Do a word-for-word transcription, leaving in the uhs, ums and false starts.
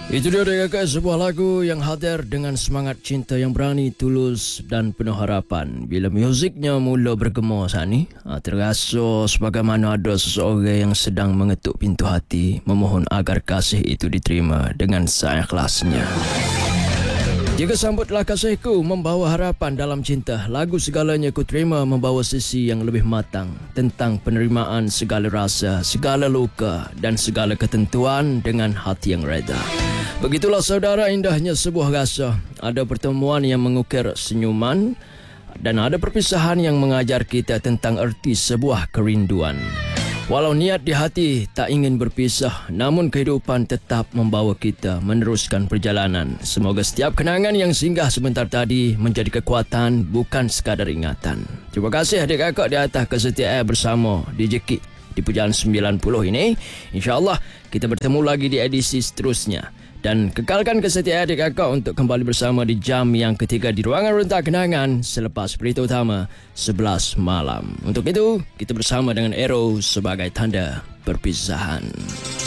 Itu dia kakak, sebuah lagu yang hadir dengan semangat cinta yang berani, tulus dan penuh harapan. Bila muziknya mula bergema saat ni, ha, terasa sebagaimana ada seseorang yang sedang mengetuk pintu hati, memohon agar kasih itu diterima dengan seikhlasnya. Jika sambutlah kasihku membawa harapan dalam cinta, lagu segalanya ku terima membawa sisi yang lebih matang tentang penerimaan segala rasa, segala luka dan segala ketentuan dengan hati yang reda. Begitulah saudara indahnya sebuah rasa. Ada pertemuan yang mengukir senyuman dan ada perpisahan yang mengajar kita tentang erti sebuah kerinduan. Walau niat di hati tak ingin berpisah, namun kehidupan tetap membawa kita meneruskan perjalanan. Semoga setiap kenangan yang singgah sebentar tadi menjadi kekuatan, bukan sekadar ingatan. Terima kasih adik kakak di atas kesetiaan bersama D J Kik di Pujaan sembilan puluh ini. InsyaAllah kita bertemu lagi di edisi seterusnya. Dan kekalkan kesetiaan adik kakak untuk kembali bersama di jam yang ketiga di Ruangan Rentak Kenangan selepas berita utama sebelas malam. Untuk itu, kita bersama dengan Aero sebagai tanda perpisahan.